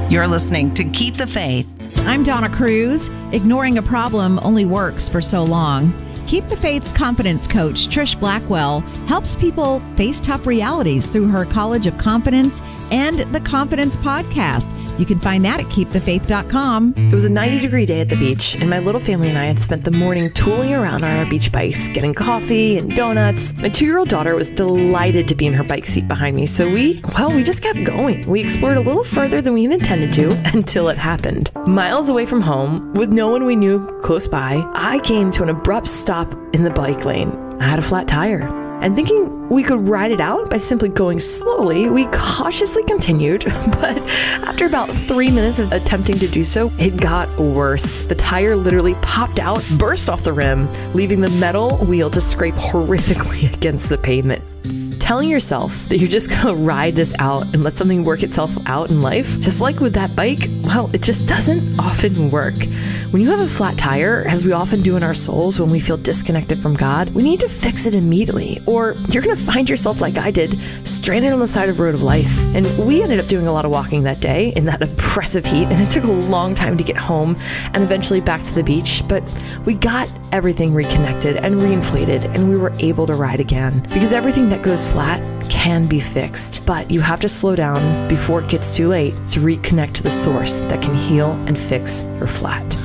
You're listening to Keep the Faith. I'm Donna Cruz. Ignoring a problem only works for so long. Keep the Faith's confidence coach, Trish Blackwell, helps people face tough realities through her College of Confidence and the Confidence Podcast. You can find that at keepthefaith.com. It was a 90-degree day at the beach, and my little family and I had spent the morning tooling around on our beach bikes, getting coffee and donuts. My 2-year-old daughter was delighted to be in her bike seat behind me, so we just kept going. We explored a little further than we had intended to until it happened. Miles away from home, with no one we knew close by, I came to an abrupt stop in the bike lane. I had a flat tire. And thinking we could ride it out by simply going slowly, we cautiously continued. But after about 3 minutes of attempting to do so, it got worse. The tire literally popped out, burst off the rim, leaving the metal wheel to scrape horrifically against the pavement. Telling yourself that you're just gonna ride this out and let something work itself out in life, just like with that bike, well, it just doesn't often work. When you have a flat tire, as we often do in our souls when we feel disconnected from God, we need to fix it immediately, or you're gonna find yourself like I did, stranded on the side of the road of life. And we ended up doing a lot of walking that day in that oppressive heat, and it took a long time to get home and eventually back to the beach, but we got everything reconnected and reinflated, and we were able to ride again. Because everything that goes flat can be fixed, but you have to slow down before it gets too late to reconnect to the source that can heal and fix your flat.